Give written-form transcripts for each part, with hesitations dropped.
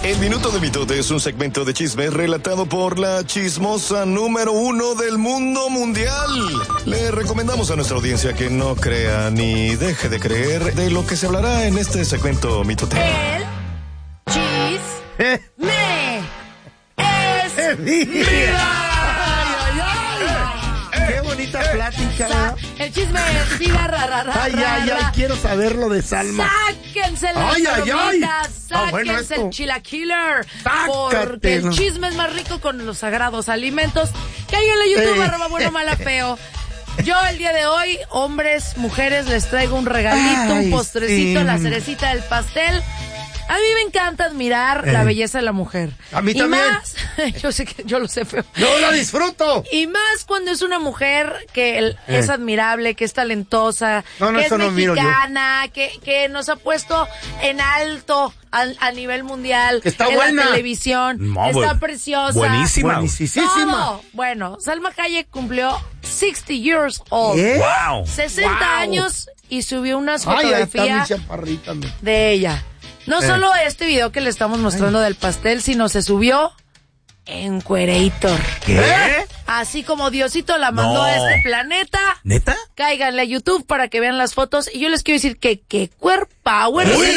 El Minuto de Mitote es un segmento de chisme relatado por la chismosa número 1 del mundo mundial. Le recomendamos a nuestra audiencia que no crea ni deje de creer de lo que se hablará en este segmento Mitote. El chisme es vida. Qué bonita plática. El chisme es vida, Ay, quiero saber lo de Salma. Sáquense las palomitas, sáquense el chilaquiler. Porque el chisme es más rico con los sagrados alimentos. Cáiganle a YouTube, @buenomala_feo. Yo el día de hoy, hombres, mujeres, les traigo un regalito, un postrecito, la cerecita del pastel. A mí me encanta admirar la belleza de la mujer. A mí también. Más, yo lo sé feo. Yo lo disfruto. Y más cuando es una mujer que es admirable, que es talentosa, que es mexicana, que nos ha puesto en alto a nivel mundial. Que está en buena. la televisión. Está preciosa. Buenísima. Todo. Bueno, Salma Hayek cumplió 60 years old. Wow. 60 años y subió unas fotografías de ella. No solo este video que le estamos mostrando del pastel, sino se subió en Cuerator. ¿Qué? Así como Diosito la mandó a este planeta. ¿Neta? Cáiganle a YouTube para que vean las fotos. Y yo les quiero decir que cuerpo power. Se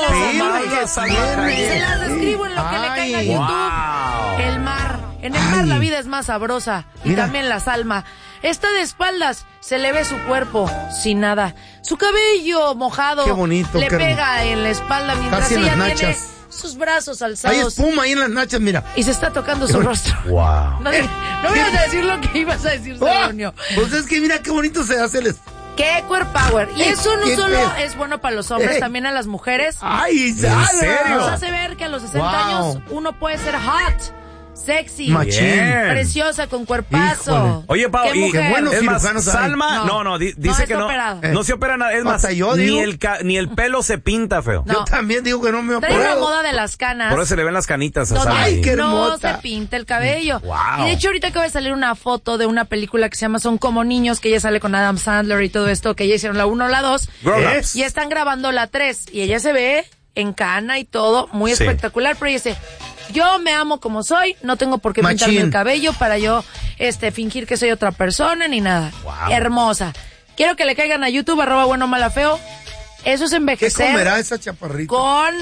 las describo en lo que le caiga a YouTube. Wow. El mar. En el mar la vida es más sabrosa. Y también la Salma. Está de espaldas, se le ve su cuerpo sin nada. Su cabello mojado. Qué bonito, le pega en la espalda mientras casi ella tiene sus brazos alzados. Hay espuma ahí en las nachas, mira. Y se está tocando su rostro. Wow. No ibas a decir lo que ibas a decir, Sidonio. Pues es que mira qué bonito se hace el... ¡Qué core power! Y eso no solo es bueno para los hombres, también a las mujeres. ¡Ay, ¿en serio? Nos hace ver que a los 60 años uno puede ser hot, sexy, preciosa, con cuerpazo. Híjole. Oye, Pau, qué buenos es más, cirujanos hay. Salma, dice que no. No se opera nada. Es más, ni el pelo se pinta, feo. No. Yo también digo que no me opero. Trae una moda de las canas. Por eso se le ven las canitas a Salma. Ay, qué no hermosa. se pinta el cabello. Wow. Y de hecho ahorita acaba de salir una foto de una película que se llama Son como niños, que ella sale con Adam Sandler y todo esto, que ya hicieron la 1 o la 2. Y están grabando la 3. Y ella se ve en cana y todo, muy espectacular, pero ella dice... Yo me amo como soy, no tengo por qué pintarme el cabello para yo fingir que soy otra persona ni nada. Wow. Hermosa. Quiero que le caigan a YouTube, @buenomala_feo. Eso es envejecer. ¿Qué comerá esa chaparrita? Con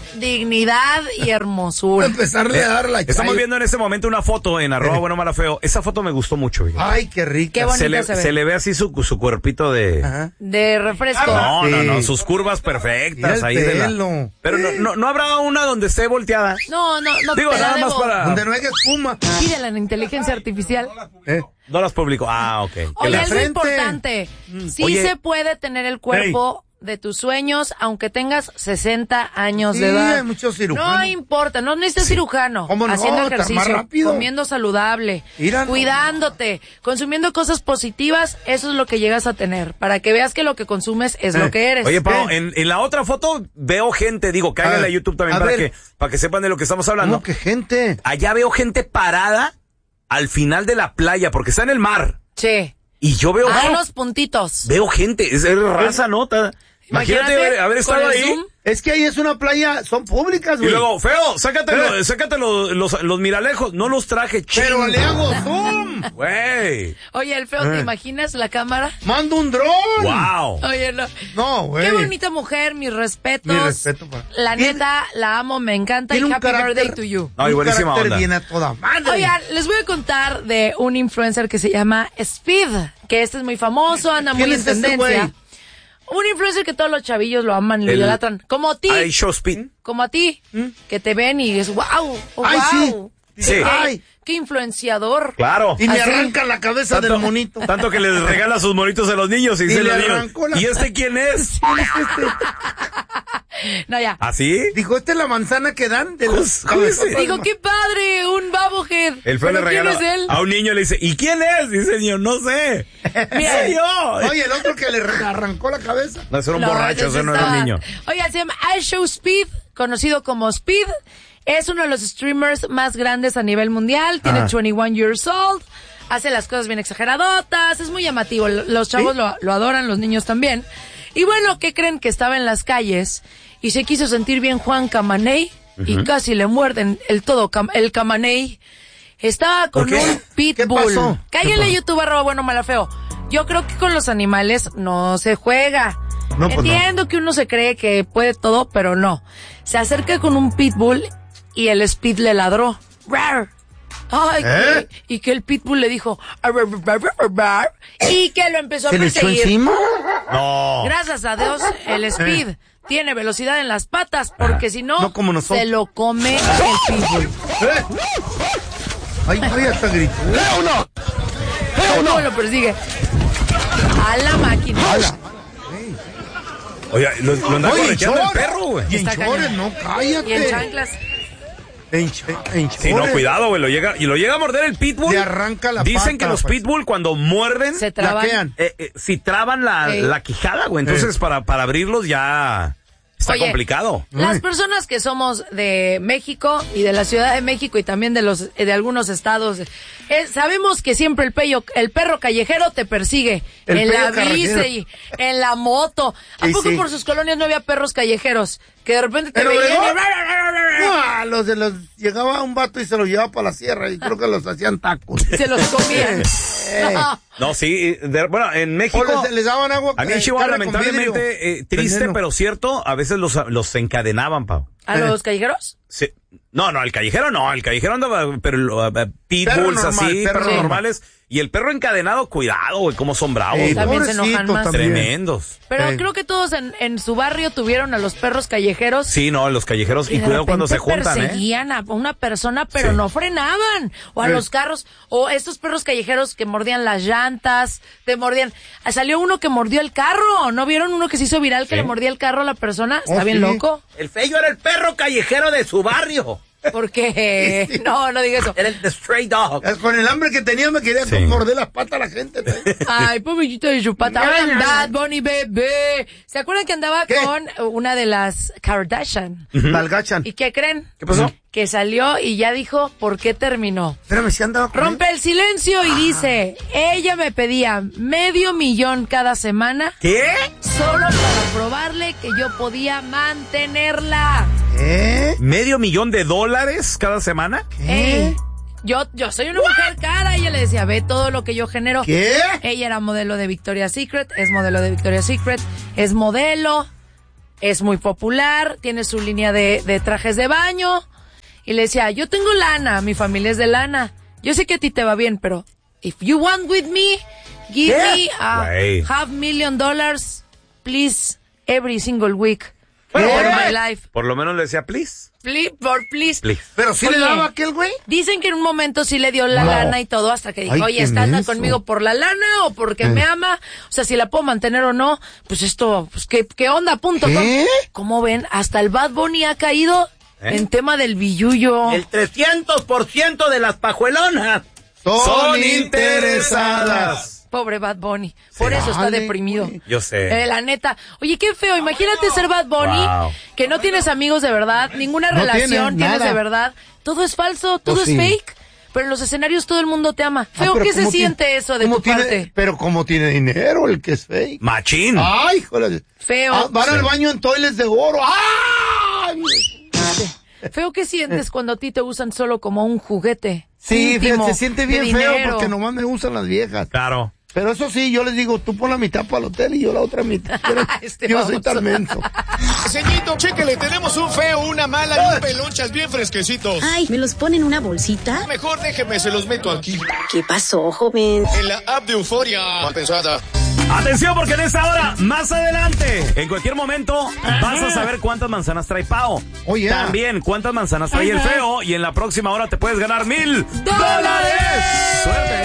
dignidad y hermosura. Empezarle a dar la Estamos viendo en este momento una foto en @buenomala_feo. Esa foto me gustó mucho. Ay, qué rica. Qué bonita se le ve así su cuerpito de... Ajá. De refresco. No, sus curvas perfectas. Mira el pelo. Pero no habrá una donde esté volteada. No. Digo, te la nada más debo. para... Donde no haya espuma. Pídela en inteligencia artificial. No las publico. Ok. Oye, es frente. importante. Sí se puede tener el cuerpo de tus sueños, aunque tengas 60 años de edad. Hay muchos cirujanos. No importa, no necesitas cirujano. ¿Cómo no? Haciendo Está más ejercicio, rápido. comiendo saludable, Mira, cuidándote, consumiendo cosas positivas, eso es lo que llegas a tener. Para que veas que lo que consumes es lo que eres. Oye, Pau, en la otra foto veo gente, cáiganle a YouTube también para que sepan de lo que estamos hablando. ¿Cómo que gente? Allá veo gente parada al final de la playa, porque está en el mar. Sí. Y yo veo... unos puntitos. Veo gente, es raza, ¿nota? Imagínate haber estado ahí. Zoom. Es que ahí es una playa, son públicas, güey. Y luego, feo, sácate los miralejos. No los traje, Pero le hago zoom. Güey. Oye, el feo, ¿te imaginas la cámara? Mando un dron. Wow. Oye, no. No, güey. Qué bonita mujer, mis respetos. Mi respeto, pa. La neta, la amo, me encanta. Y Tiene un happy carácter- birthday to you. No, y buenísima onda. Viene a toda madre. Oigan, les voy a contar de un influencer que se llama Speed, que este es muy famoso, anda muy ¿Quién en es ese tendencia. güey? Un influencer que todos los chavillos lo aman y lo idolatran. Como a ti. I Show Speed. Como a ti. Que te ven y es wow. Oh, Ay, wow. Sí. Ay. Qué influenciador. Claro. Y me ¿Así? arranca la cabeza del monito. Tanto que les regala sus monitos a los niños y Y se le los niños. arrancó la- ¿Y este quién es? No, ya. ¿Así? Dijo, esta es la manzana que dan de los Júdese. Digo, qué padre, un babohead. El feo le ¿Pero quién regala es él? a un niño, le dice, ¿y quién es? Dice el niño, no sé. Mira, Soy yo. Oye, el otro que le arrancó la cabeza. No, ese era un borracho, ese no era un niño. Oigan, se llama I Show Speed, conocido como Speed. Es uno de los streamers más grandes a nivel mundial. Tiene 21 years old. Hace las cosas bien exageradotas. Es muy llamativo. Los chavos lo adoran, los niños también. Y bueno, ¿qué creen? Que estaba en las calles y se quiso sentir bien Juan Camaney y casi le muerden el camaney. Estaba con un pitbull. Cállale, YouTube, @buenomalafeo. Yo creo que con los animales no se juega. No, entiendo que uno se cree que puede todo, pero no. Se acerca con un pitbull y el Speed le ladró. ¡Rar! Ay, y que el pitbull le dijo y que lo empezó a perseguir. ¿Le echó encima? No. Gracias a Dios, el Speed tiene velocidad en las patas, porque si no, se lo come el pitbull. Ay, hasta gritó. ¿Cómo lo persigue? A la máquina. Oye, lo anda correteando el perro, güey. Y en chores, no, cállate. Y en chanclas. Sí, no, cuidado, güey, lo llega a morder el pitbull. Le arranca la Dicen pata, que los pitbull cuando muerden se traban. Si traban la quijada, güey. Entonces para abrirlos ya está complicado. Las personas que somos de México y de la Ciudad de México y también de algunos estados, sabemos que siempre el perro callejero te persigue en la bici, en la moto. ¿A poco por sus colonias no había perros callejeros? Que de repente te veían los llegaba un vato y se los llevaba para la sierra y creo que los hacían tacos. Se los comían. No, sí, bueno, en México les daban agua. A mí en Chihuahua, lamentablemente, triste, pero cierto, a veces los encadenaban, Pau. ¿A los callejeros? Sí. No, el callejero andaba, pero pitbulls así, perros normales. Y el perro encadenado, cuidado, güey, cómo son bravos. También se enojan más. Tremendos. Pero creo que todos en su barrio tuvieron a los perros callejeros. Sí, no, los callejeros. Y cuidado cuando se juntan, perseguían a una persona, pero no frenaban. O a los carros, o estos perros callejeros que mordían las llantas, te mordían. Salió uno que mordió el carro. ¿No vieron uno que se hizo viral que le mordía el carro a la persona? Está bien loco. El Feyo era el perro callejero de su barrio. Porque no diga eso. Era el Stray Dog. Con el hambre que tenía me quería morder las patas a la gente. Ay, pobrecito de su pata. Bad Bunny, bebé. ¿Se acuerdan que andaba con una de las Kardashian? Malgachan. ¿Y qué creen? ¿Qué pasó? Que salió y ya dijo por qué terminó. Espérame, si andaba con Rompe el silencio y dice, ella me pedía $500,000 cada semana. ¿Qué? Solo para probarle que yo podía mantenerla. $500,000 cada semana. Yo soy una mujer cara. Ella le decía, ve todo lo que yo genero. ¿Qué? Ella era modelo de Victoria's Secret, es modelo de Victoria's Secret, es modelo, es muy popular, tiene su línea de trajes de baño. Y le decía, yo tengo lana, mi familia es de lana. Yo sé que a ti te va bien, pero if you want with me, give me $500,000, please, every single week. For my life. Por lo menos le decía, please. Please. Pero sí le daba aquel güey. Dicen que en un momento sí le dio la lana y todo, hasta que dijo, oye, ¿estás conmigo por la lana o porque me ama? O sea, si la puedo mantener o no, pues esto, pues ¿qué onda? Punto. ¿Cómo ven? Hasta el Bad Bunny ha caído en tema del billullo. El 300% de las pajuelonas son interesadas. Pobre Bad Bunny. Por eso está deprimido. Yo sé. La neta. Oye, qué feo. Imagínate ser Bad Bunny, que no tienes amigos de verdad, ninguna relación tienes de verdad. Todo es falso, todo es fake. Pero en los escenarios todo el mundo te ama. Feo, ¿qué se siente eso de tu parte? Pero como tiene dinero el que es fake. Machín. Ay, joder. Feo. Van al baño en toiles de oro. ¡Ay! Feo, ¿qué sientes cuando a ti te usan solo como un juguete? Sí, íntimo, se siente bien feo porque nomás me usan las viejas. Claro. Pero eso sí, yo les digo, tú pon la mitad para el hotel y yo la otra mitad. Yo no soy tan menso. Señito, chéquele, tenemos un feo, una mala y un pelonchas bien fresquecitos. Ay, ¿me los pone en una bolsita? Mejor déjeme, se los meto aquí. ¿Qué pasó, joven? En la app de Euforia. Mal pensada. Atención, porque en esta hora, más adelante, en cualquier momento, vas a saber cuántas manzanas trae Pao. También cuántas manzanas trae el feo. Y en la próxima hora te puedes ganar $1,000. ¡Suerte!